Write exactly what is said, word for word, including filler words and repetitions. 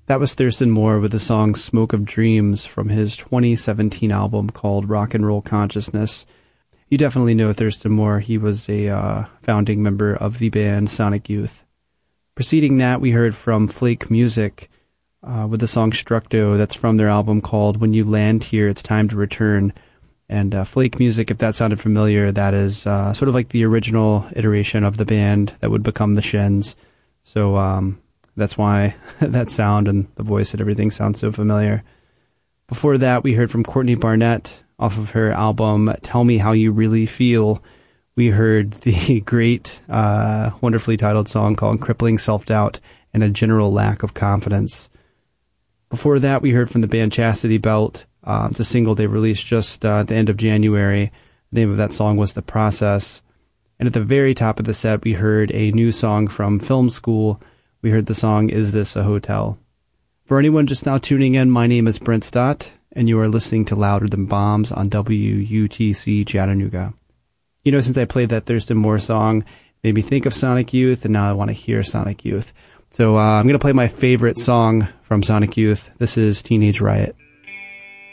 That was Thurston Moore with the song Smoke of Dreams from his twenty seventeen album called Rock and Roll Consciousness. You definitely know Thurston Moore. He was a uh, founding member of the band Sonic Youth. Preceding that, we heard from Flake Music uh, with the song Structo. That's from their album called When You Land Here, It's Time to Return. And uh, Flake Music, if that sounded familiar, that is uh, sort of like the original iteration of the band that would become the Shins. So, um... that's why that sound and the voice and everything sounds so familiar. Before that, we heard from Courtney Barnett off of her album Tell Me How You Really Feel. We heard the great, uh, wonderfully titled song called Crippling Self-Doubt and a General Lack of Confidence. Before that, we heard from the band Chastity Belt. Uh, it's a single they released just uh, at the end of January. The name of that song was The Process. And at the very top of the set, we heard a new song from Film School. We heard the song, Is This a Hotel? For anyone just now tuning in, my name is Brent Stott, and you are listening to Louder Than Bombs on W U T C Chattanooga. You know, since I played that Thurston Moore song, it made me think of Sonic Youth, and now I want to hear Sonic Youth. So uh, I'm going to play my favorite song from Sonic Youth. This is Teenage Riot.